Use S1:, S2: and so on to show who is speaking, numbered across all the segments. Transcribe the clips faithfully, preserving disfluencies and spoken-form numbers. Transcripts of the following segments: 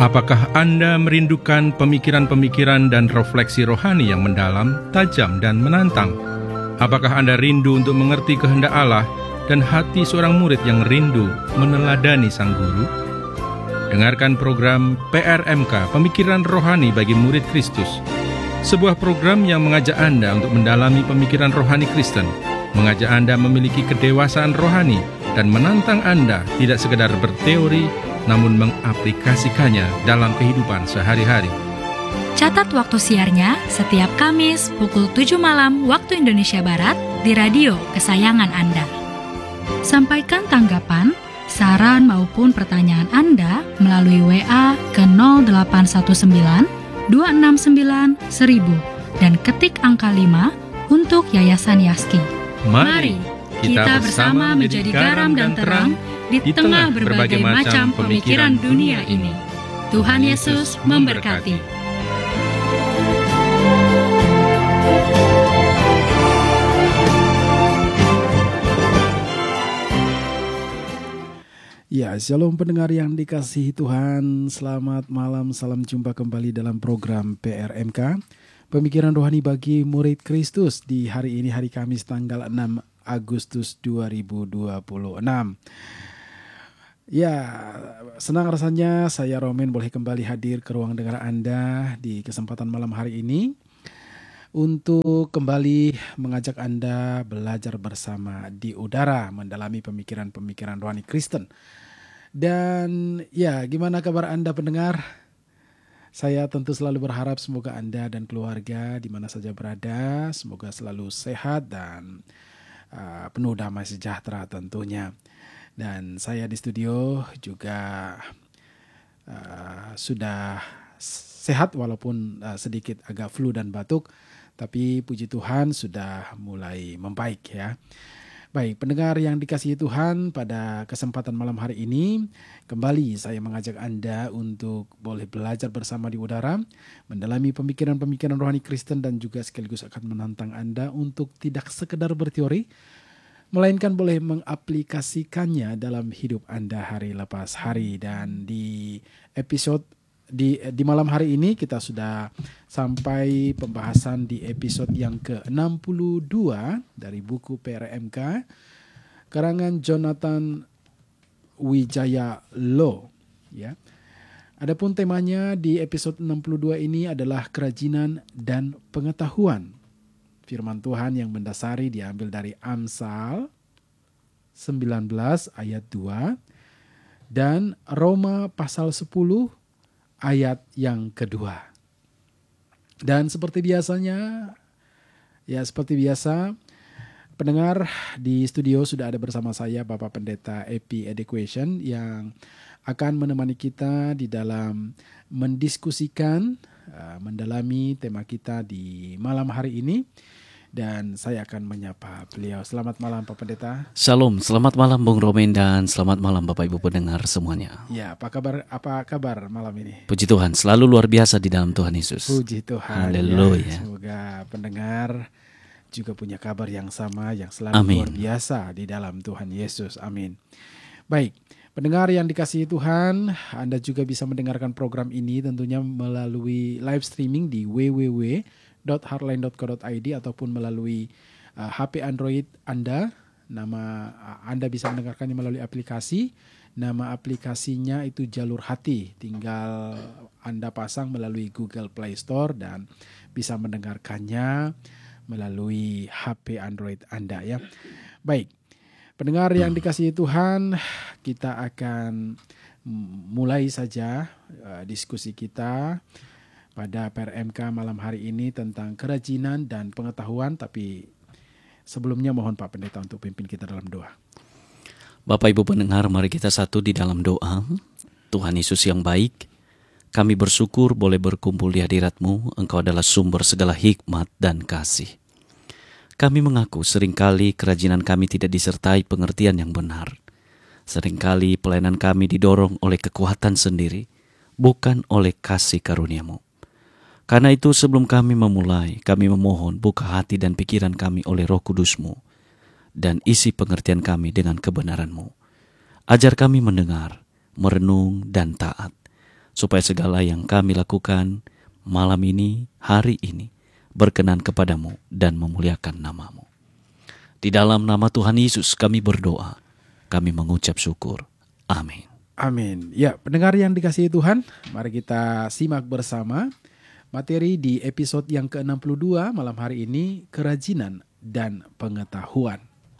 S1: Apakah Anda merindukan pemikiran-pemikiran dan refleksi rohani yang mendalam, tajam, dan menantang? Apakah Anda rindu untuk mengerti kehendak Allah dan hati seorang murid yang rindu meneladani Sang Guru? Dengarkan program P R M K, Pemikiran Rohani bagi Murid Kristus. Sebuah program yang mengajak Anda untuk mendalami pemikiran rohani Kristen, mengajak Anda memiliki kedewasaan rohani, dan menantang Anda tidak sekedar berteori, namun mengaplikasikannya dalam kehidupan sehari-hari.
S2: Catat waktu siarnya setiap Kamis pukul tujuh malam waktu Indonesia Barat di radio kesayangan Anda. Sampaikan tanggapan, saran maupun pertanyaan Anda melalui W A ke nol delapan satu sembilan dua enam sembilan seribu dan ketik angka lima untuk Yayasan Yaski.
S1: Mari kita bersama menjadi garam dan terang di tengah berbagai macam pemikiran dunia ini. Tuhan Yesus memberkati.
S3: Ya, shalom pendengar yang dikasihi Tuhan. Selamat malam, salam jumpa kembali dalam program P R M K, Pemikiran Rohani bagi Murid Kristus, di hari ini, hari Kamis tanggal enam Agustus dua ribu dua puluh enam. Ya, senang rasanya saya Romen boleh kembali hadir ke ruang dengar Anda di kesempatan malam hari ini untuk kembali mengajak Anda belajar bersama di udara, mendalami pemikiran-pemikiran rohani Kristen. Dan ya, gimana kabar Anda pendengar? Saya tentu selalu berharap semoga Anda dan keluarga di mana saja berada, semoga selalu sehat dan uh, penuh damai sejahtera tentunya. Dan saya di studio juga uh, sudah sehat walaupun uh, sedikit agak flu dan batuk, tapi puji Tuhan sudah mulai membaik ya. Baik, pendengar yang dikasihi Tuhan, pada kesempatan malam hari ini kembali saya mengajak Anda untuk boleh belajar bersama di udara, mendalami pemikiran-pemikiran rohani Kristen dan juga sekaligus akan menantang Anda untuk tidak sekedar berteori, melainkan boleh mengaplikasikannya dalam hidup Anda hari lepas hari. Dan di episode di di malam hari ini kita sudah sampai pembahasan di episode yang ke enam puluh dua dari buku P R M K karangan Jonathan Wijaya Lo ya. Adapun temanya di episode enam puluh dua ini adalah kerajinan dan pengetahuan. Firman Tuhan yang mendasari diambil dari Amsal sembilan belas ayat dua dan Roma pasal sepuluh ayat yang kedua. Dan seperti biasanya, ya seperti biasa, pendengar di studio sudah ada bersama saya Bapak Pendeta Epi Education yang akan menemani kita di dalam mendiskusikan, uh, mendalami tema kita di malam hari ini. Dan saya akan menyapa beliau. Selamat malam Pak Pendeta.
S4: Shalom, selamat malam Bung Romen dan selamat malam Bapak Ibu pendengar semuanya.
S3: Ya, apa kabar apa kabar malam ini?
S4: Puji Tuhan, selalu luar biasa di dalam Tuhan Yesus.
S3: Puji Tuhan.
S4: Haleluya.
S3: Ya. Semoga pendengar juga punya kabar yang sama, yang selalu
S4: Amin.
S3: Luar biasa di dalam Tuhan Yesus. Amin. Baik, pendengar yang dikasihi Tuhan, Anda juga bisa mendengarkan program ini tentunya melalui live streaming di w w w dot heartline dot co dot i d ataupun melalui uh, H P Android Anda. Nama uh, Anda bisa mendengarkannya melalui aplikasi. Nama aplikasinya itu Jalur Hati. Tinggal Anda pasang melalui Google Play Store dan bisa mendengarkannya melalui H P Android Anda ya. Baik, pendengar yang dikasihi Tuhan, kita akan mulai saja uh, diskusi kita pada P R M K malam hari ini tentang kerajinan dan pengetahuan. Tapi sebelumnya mohon Pak Pendeta untuk pimpin kita dalam doa.
S4: Bapak Ibu pendengar, mari kita satu di dalam doa. Tuhan Yesus yang baik, kami bersyukur boleh berkumpul di hadirat-Mu. Engkau adalah sumber segala hikmat dan kasih. Kami mengaku seringkali kerajinan kami tidak disertai pengertian yang benar. Seringkali pelayanan kami didorong oleh kekuatan sendiri, bukan oleh kasih karunia-Mu. Karena itu sebelum kami memulai, kami memohon buka hati dan pikiran kami oleh Roh Kudus-Mu dan isi pengertian kami dengan kebenaran-Mu. Ajar kami mendengar, merenung, dan taat, supaya segala yang kami lakukan malam ini, hari ini, berkenan kepadamu dan memuliakan namamu. Di dalam nama Tuhan Yesus kami berdoa, kami mengucap syukur. Amin.
S3: Amin. Ya, pendengar yang dikasihi Tuhan, mari kita simak bersama materi di episode yang ke enam puluh dua malam hari ini, kerajinan dan pengetahuan.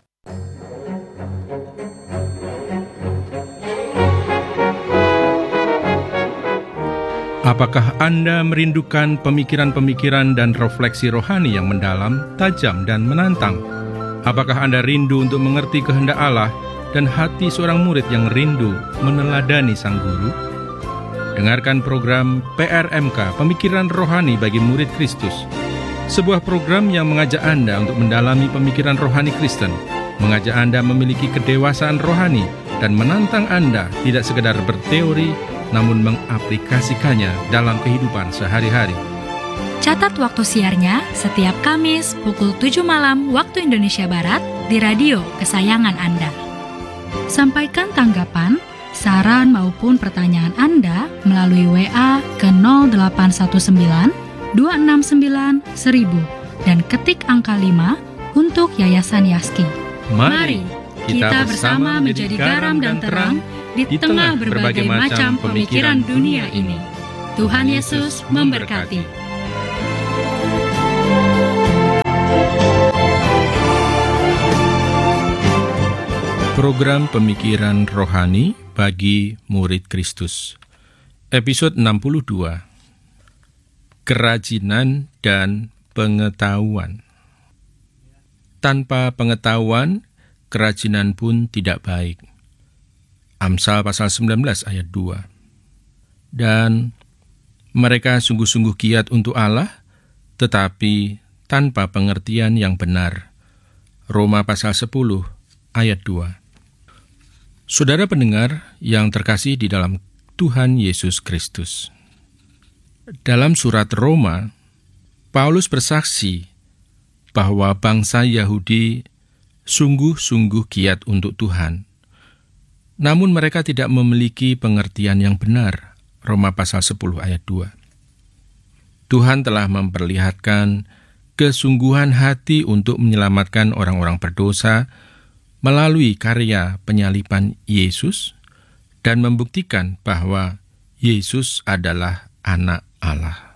S1: Apakah Anda merindukan pemikiran-pemikiran dan refleksi rohani yang mendalam, tajam, dan menantang? Apakah Anda rindu untuk mengerti kehendak Allah dan hati seorang murid yang rindu meneladani Sang Guru? Dengarkan program P R M K, Pemikiran Rohani bagi Murid Kristus. Sebuah program yang mengajak Anda untuk mendalami pemikiran rohani Kristen, mengajak Anda memiliki kedewasaan rohani, dan menantang Anda tidak sekedar berteori, namun mengaplikasikannya dalam kehidupan sehari-hari.
S2: Catat waktu siarnya setiap Kamis pukul tujuh malam waktu Indonesia Barat di radio kesayangan Anda. Sampaikan tanggapan, saran maupun pertanyaan Anda melalui W A ke nol delapan satu sembilan dua enam sembilan seribu dan ketik angka lima untuk Yayasan Yaski.
S1: Mari
S2: kita bersama menjadi garam dan terang di tengah berbagai macam pemikiran dunia ini. Tuhan Yesus memberkati.
S1: Program Pemikiran Rohani bagi Murid Kristus. Episode enam puluh dua. Kerajinan dan pengetahuan. Tanpa pengetahuan, kerajinan pun tidak baik. Amsal pasal sembilan belas ayat dua. Dan mereka sungguh-sungguh giat untuk Allah, tetapi tanpa pengertian yang benar. Roma pasal sepuluh ayat dua. Saudara pendengar yang terkasih di dalam Tuhan Yesus Kristus. Dalam surat Roma, Paulus bersaksi bahwa bangsa Yahudi sungguh-sungguh giat untuk Tuhan. Namun mereka tidak memiliki pengertian yang benar. Roma pasal sepuluh ayat dua. Tuhan telah memperlihatkan kesungguhan hati untuk menyelamatkan orang-orang berdosa melalui karya penyaliban Yesus dan membuktikan bahwa Yesus adalah Anak Allah.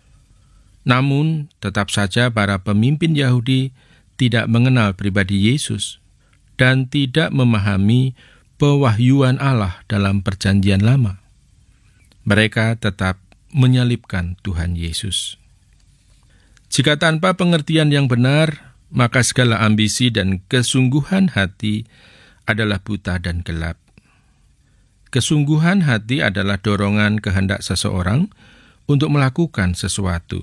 S1: Namun, tetap saja para pemimpin Yahudi tidak mengenal pribadi Yesus dan tidak memahami pewahyuan Allah dalam Perjanjian Lama. Mereka tetap menyalibkan Tuhan Yesus. Jika tanpa pengertian yang benar, maka segala ambisi dan kesungguhan hati adalah buta dan gelap. Kesungguhan hati adalah dorongan kehendak seseorang untuk melakukan sesuatu.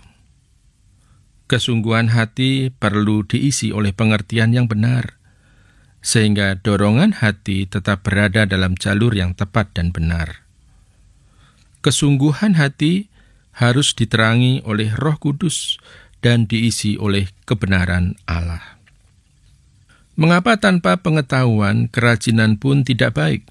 S1: Kesungguhan hati perlu diisi oleh pengertian yang benar, sehingga dorongan hati tetap berada dalam jalur yang tepat dan benar. Kesungguhan hati harus diterangi oleh Roh Kudus dan diisi oleh kebenaran Allah. Mengapa tanpa pengetahuan kerajinan pun tidak baik?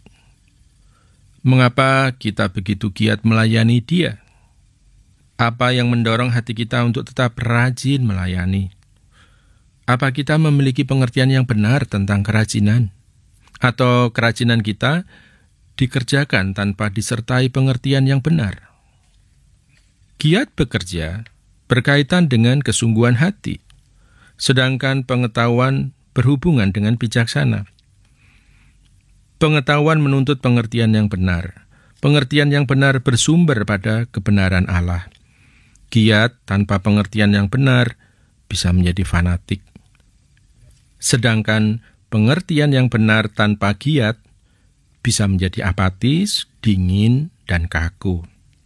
S1: Mengapa kita begitu giat melayani Dia? Apa yang mendorong hati kita untuk tetap rajin melayani? Apa kita memiliki pengertian yang benar tentang kerajinan? Atau kerajinan kita dikerjakan tanpa disertai pengertian yang benar? Giat bekerja berkaitan dengan kesungguhan hati, sedangkan pengetahuan berhubungan dengan bijaksana. Pengetahuan menuntut pengertian yang benar. Pengertian yang benar bersumber pada kebenaran Allah. Giat tanpa pengertian yang benar bisa menjadi fanatik. Sedangkan pengertian yang benar tanpa giat bisa menjadi apatis, dingin, dan kaku.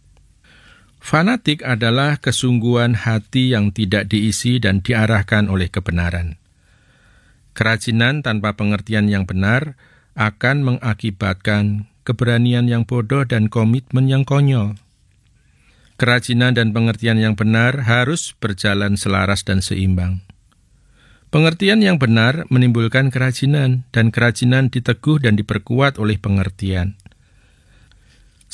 S1: Fanatik adalah kesungguhan hati yang tidak diisi dan diarahkan oleh kebenaran. Kerajinan tanpa pengertian yang benar akan mengakibatkan keberanian yang bodoh dan komitmen yang konyol. Kerajinan dan pengertian yang benar harus berjalan selaras dan seimbang. Pengertian yang benar menimbulkan kerajinan, dan kerajinan diteguh dan diperkuat oleh pengertian.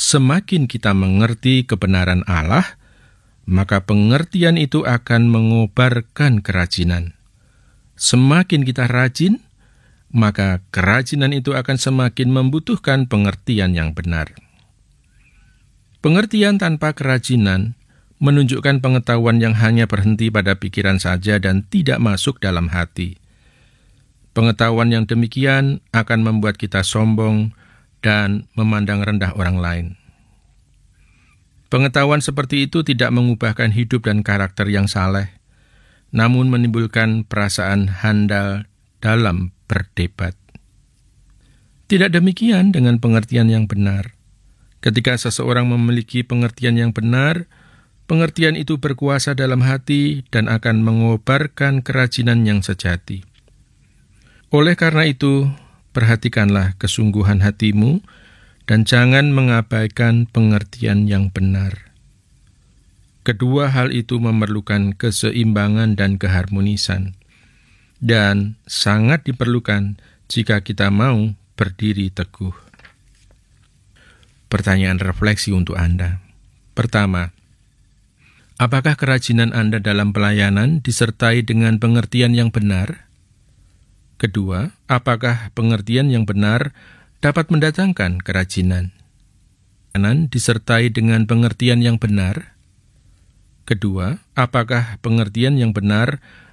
S1: semakin kita mengerti kebenaran Allah, maka pengertian itu akan mengobarkan kerajinan. Semakin kita rajin, maka kerajinan itu akan semakin membutuhkan pengertian yang benar. Pengertian tanpa kerajinan menunjukkan pengetahuan yang hanya berhenti pada pikiran saja dan tidak masuk dalam hati. Pengetahuan yang demikian akan membuat kita sombong dan memandang rendah orang lain. Pengetahuan seperti itu tidak mengubahkan hidup dan karakter yang saleh, namun menimbulkan perasaan handal dalam berdebat. Tidak demikian dengan pengertian yang benar. Ketika seseorang memiliki pengertian yang benar, pengertian itu berkuasa dalam hati dan akan mengobarkan kerajinan yang sejati. Oleh karena itu, perhatikanlah kesungguhan hatimu dan jangan mengabaikan pengertian yang benar. Kedua hal itu memerlukan keseimbangan dan keharmonisan, dan sangat diperlukan jika kita mau berdiri teguh. Pertanyaan refleksi untuk Anda. Pertama, apakah kerajinan Anda dalam pelayanan disertai dengan pengertian yang benar? Kedua, apakah pengertian yang benar dapat mendatangkan kerajinan? Disertai dengan pengertian yang benar? Kedua, apakah pengertian yang benar